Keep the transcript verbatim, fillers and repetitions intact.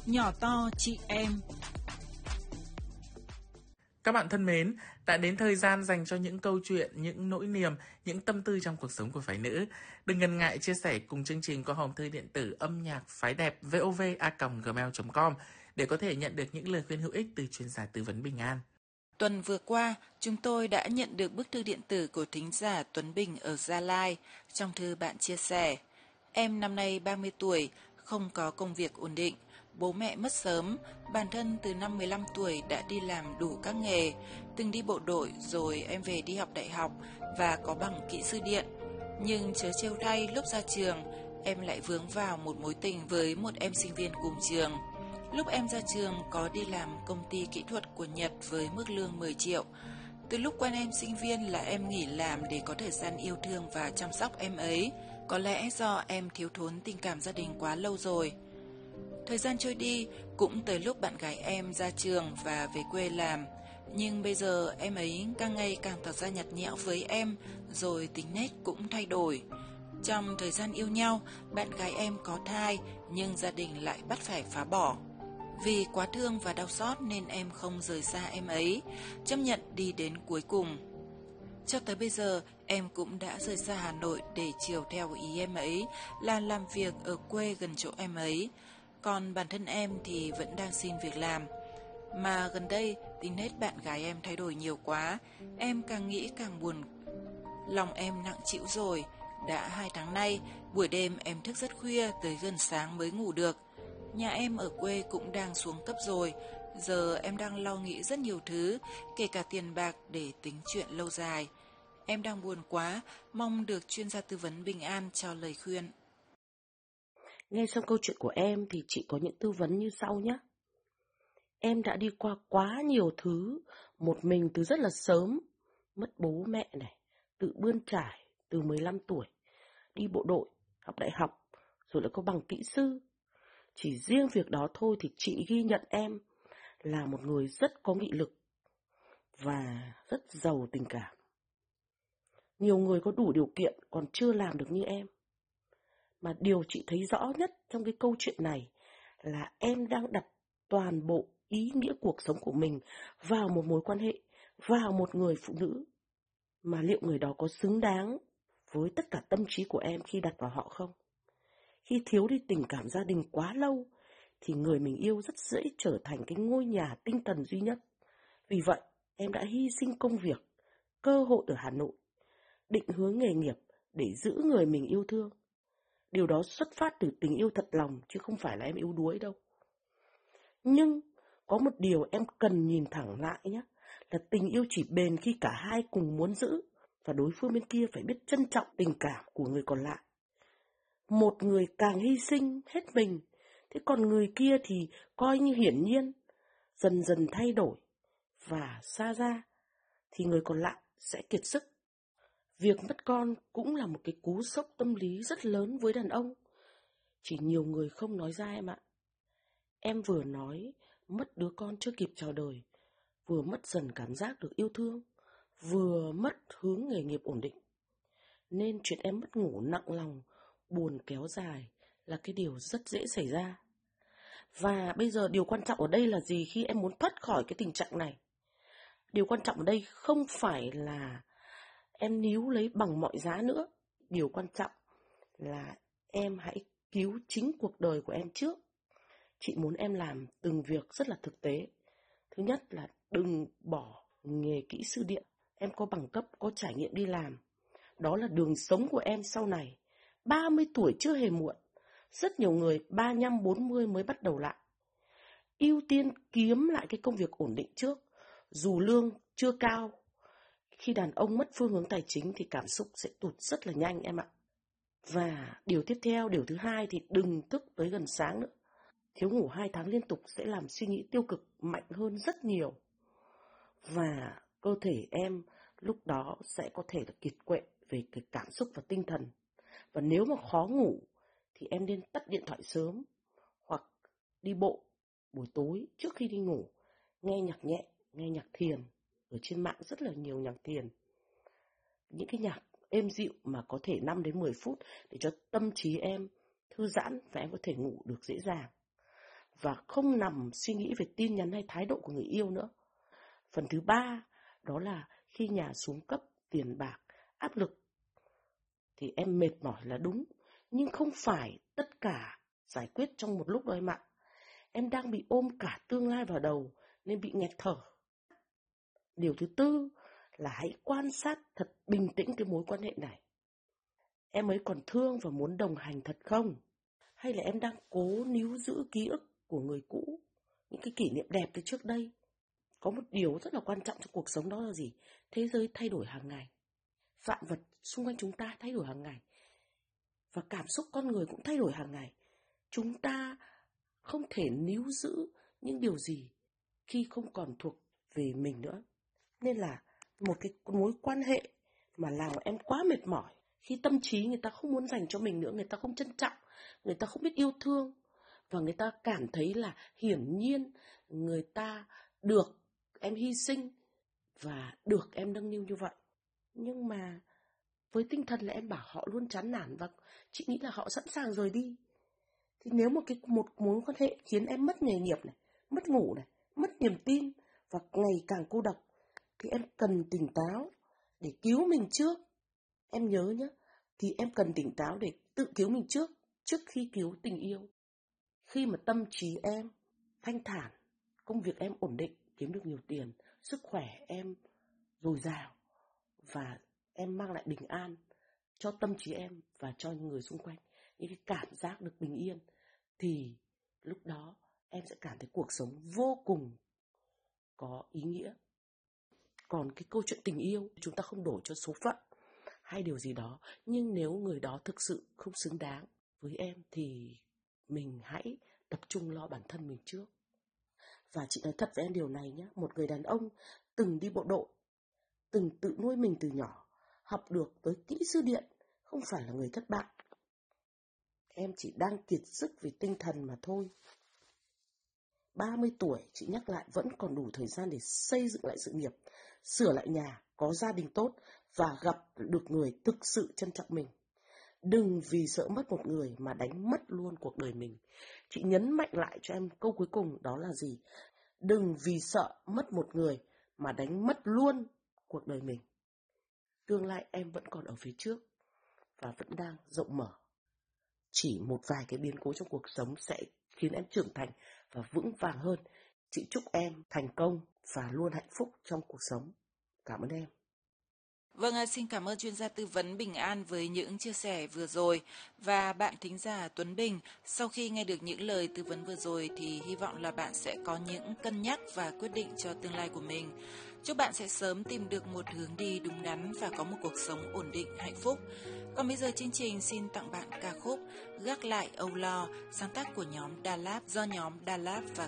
Nhỏ to chị em. Các bạn thân mến, đã đến thời gian dành cho những câu chuyện, những nỗi niềm, những tâm tư trong cuộc sống của phái nữ. Đừng ngần ngại chia sẻ cùng chương trình qua hòm thư điện tử âm nhạc phái đẹp vov a còng gmail chấm com để có thể nhận được những lời khuyên hữu ích từ chuyên gia tư vấn Bình An. Tuần vừa qua, chúng tôi đã nhận được bức thư điện tử của thính giả Tuấn Bình ở Gia Lai. Trong thư bạn chia sẻ, em năm nay ba mươi tuổi, không có công việc ổn định. Bố mẹ mất sớm, bản thân từ năm mười lăm tuổi đã đi làm đủ các nghề, từng đi bộ đội rồi em về đi học đại học và có bằng kỹ sư điện. Nhưng chớ trêu thay, lúc ra trường, em lại vướng vào một mối tình với một em sinh viên cùng trường. Lúc em ra trường có đi làm công ty kỹ thuật của Nhật với mức lương mười triệu. Từ lúc quen em sinh viên là em nghỉ làm để có thời gian yêu thương và chăm sóc em ấy. Có lẽ do em thiếu thốn tình cảm gia đình quá lâu rồi. Thời gian trôi đi, cũng tới lúc bạn gái em ra trường và về quê làm. Nhưng bây giờ em ấy càng ngày càng tỏ ra nhạt nhẽo với em, rồi tính nết cũng thay đổi. Trong thời gian yêu nhau, bạn gái em có thai, nhưng gia đình lại bắt phải phá bỏ. Vì quá thương và đau xót nên em không rời xa em ấy, chấp nhận đi đến cuối cùng. Cho tới bây giờ, em cũng đã rời xa Hà Nội để chiều theo ý em ấy là làm việc ở quê gần chỗ em ấy. Còn bản thân em thì vẫn đang xin việc làm. Mà gần đây, tính nết bạn gái em thay đổi nhiều quá, em càng nghĩ càng buồn. Lòng em nặng trĩu rồi. Đã hai tháng nay, buổi đêm em thức rất khuya tới gần sáng mới ngủ được. Nhà em ở quê cũng đang xuống cấp rồi. Giờ em đang lo nghĩ rất nhiều thứ, kể cả tiền bạc để tính chuyện lâu dài. Em đang buồn quá, mong được chuyên gia tư vấn Bình An cho lời khuyên. Nghe xong câu chuyện của em thì chị có những tư vấn như sau nhé. Em đã đi qua quá nhiều thứ, một mình từ rất là sớm, mất bố mẹ này, tự bươn trải từ mười lăm tuổi, đi bộ đội, học đại học, rồi lại có bằng kỹ sư. Chỉ riêng việc đó thôi thì chị ghi nhận em là một người rất có nghị lực và rất giàu tình cảm. Nhiều người có đủ điều kiện còn chưa làm được như em. Mà điều chị thấy rõ nhất trong cái câu chuyện này là em đang đặt toàn bộ ý nghĩa cuộc sống của mình vào một mối quan hệ, vào một người phụ nữ. Mà liệu người đó có xứng đáng với tất cả tâm trí của em khi đặt vào họ không? Khi thiếu đi tình cảm gia đình quá lâu, thì người mình yêu rất dễ trở thành cái ngôi nhà tinh thần duy nhất. Vì vậy, em đã hy sinh công việc, cơ hội ở Hà Nội, định hướng nghề nghiệp để giữ người mình yêu thương. Điều đó xuất phát từ tình yêu thật lòng, chứ không phải là em yếu đuối đâu. Nhưng có một điều em cần nhìn thẳng lại nhé, là tình yêu chỉ bền khi cả hai cùng muốn giữ, và đối phương bên kia phải biết trân trọng tình cảm của người còn lại. Một người càng hy sinh hết mình, thế còn người kia thì coi như hiển nhiên, dần dần thay đổi và xa ra, thì người còn lại sẽ kiệt sức. Việc mất con cũng là một cái cú sốc tâm lý rất lớn với đàn ông. Chỉ nhiều người không nói ra em ạ. Em vừa nói mất đứa con chưa kịp chào đời, vừa mất dần cảm giác được yêu thương, vừa mất hướng nghề nghiệp ổn định. Nên chuyện em mất ngủ nặng lòng, buồn kéo dài là cái điều rất dễ xảy ra. Và bây giờ điều quan trọng ở đây là gì khi em muốn thoát khỏi cái tình trạng này? Điều quan trọng ở đây không phải là em níu lấy bằng mọi giá nữa. Điều quan trọng là em hãy cứu chính cuộc đời của em trước. Chị muốn em làm từng việc rất là thực tế. Thứ nhất là đừng bỏ nghề kỹ sư điện. Em có bằng cấp, có trải nghiệm đi làm. Đó là đường sống của em sau này. ba mươi tuổi chưa hề muộn. Rất nhiều người ba mươi lăm bốn mươi mới bắt đầu lại. Ưu tiên kiếm lại cái công việc ổn định trước. Dù lương chưa cao, khi đàn ông mất phương hướng tài chính thì cảm xúc sẽ tụt rất là nhanh em ạ. Và điều tiếp theo, điều thứ hai thì đừng thức tới gần sáng nữa. Thiếu ngủ hai tháng liên tục sẽ làm suy nghĩ tiêu cực mạnh hơn rất nhiều. Và cơ thể em lúc đó sẽ có thể là kiệt quệ về cái cảm xúc và tinh thần. Và nếu mà khó ngủ thì em nên tắt điện thoại sớm, hoặc đi bộ buổi tối trước khi đi ngủ, nghe nhạc nhẹ, nghe nhạc thiền. Ở trên mạng rất là nhiều nhạc thiền. Những cái nhạc êm dịu mà có thể năm đến mười phút để cho tâm trí em thư giãn và em có thể ngủ được dễ dàng. và không nằm suy nghĩ về tin nhắn hay thái độ của người yêu nữa. Phần thứ ba, đó là khi nhà xuống cấp, tiền bạc, áp lực thì em mệt mỏi là đúng, nhưng không phải tất cả giải quyết trong một lúc đâu em ạ. Em đang bị ôm cả tương lai vào đầu nên bị nghẹt thở. Điều thứ tư là hãy quan sát thật bình tĩnh cái mối quan hệ này. Em ấy còn thương và muốn đồng hành thật không? Hay là em đang cố níu giữ ký ức của người cũ, những cái kỷ niệm đẹp từ trước đây? Có một điều rất là quan trọng trong cuộc sống, đó là gì? Thế giới thay đổi hàng ngày. Vạn vật xung quanh chúng ta thay đổi hàng ngày. Và cảm xúc con người cũng thay đổi hàng ngày. Chúng ta không thể níu giữ những điều gì khi không còn thuộc về mình nữa. Nên là một cái mối quan hệ mà làm em quá mệt mỏi, khi tâm trí người ta không muốn dành cho mình nữa, người ta không trân trọng, người ta không biết yêu thương, và người ta cảm thấy là hiển nhiên người ta được em hy sinh và được em nâng niu như vậy. Nhưng mà với tinh thần là em bảo họ luôn chán nản và chị nghĩ là họ sẵn sàng rời đi. Thì nếu một cái một mối quan hệ khiến em mất nghề nghiệp này, mất ngủ này, mất niềm tin và ngày càng cô độc, thì em cần tỉnh táo để cứu mình trước. Em nhớ nhé, thì em cần tỉnh táo để tự cứu mình trước, trước khi cứu tình yêu. Khi mà tâm trí em thanh thản, công việc em ổn định, kiếm được nhiều tiền, sức khỏe em dồi dào và em mang lại bình an cho tâm trí em và cho những người xung quanh, những cái cảm giác được bình yên, thì lúc đó em sẽ cảm thấy cuộc sống vô cùng có ý nghĩa. Còn cái câu chuyện tình yêu, chúng ta không đổ cho số phận hay điều gì đó, nhưng nếu người đó thực sự không xứng đáng với em thì mình hãy tập trung lo bản thân mình trước. Và chị nói thật với em điều này nhé, một người đàn ông từng đi bộ đội, từng tự nuôi mình từ nhỏ, học được tới kỹ sư điện, không phải là người thất bại. Em chỉ đang kiệt sức vì tinh thần mà thôi. ba mươi tuổi, chị nhắc lại, vẫn còn đủ thời gian để xây dựng lại sự nghiệp, sửa lại nhà, có gia đình tốt và gặp được người thực sự trân trọng mình. Đừng vì sợ mất một người mà đánh mất luôn cuộc đời mình. Chị nhấn mạnh lại cho em câu cuối cùng, đó là gì? Đừng vì sợ mất một người mà đánh mất luôn cuộc đời mình. Tương lai em vẫn còn ở phía trước và vẫn đang rộng mở. Chỉ một vài cái biến cố trong cuộc sống sẽ khiến em trưởng thành và vững vàng hơn. Chị chúc em thành công và luôn hạnh phúc trong cuộc sống. Cảm ơn em. Vâng, xin cảm ơn chuyên gia tư vấn Bình An với những chia sẻ vừa rồi. Và bạn thính giả Tuấn Bình, sau khi nghe được những lời tư vấn vừa rồi thì hy vọng là bạn sẽ có những cân nhắc và quyết định cho tương lai của mình. Chúc bạn sẽ sớm tìm được một hướng đi đúng đắn và có một cuộc sống ổn định, hạnh phúc. Còn bây giờ chương trình xin tặng bạn ca khúc Gác lại âu lo, sáng tác của nhóm Đà Lạt do nhóm Đà Lạt và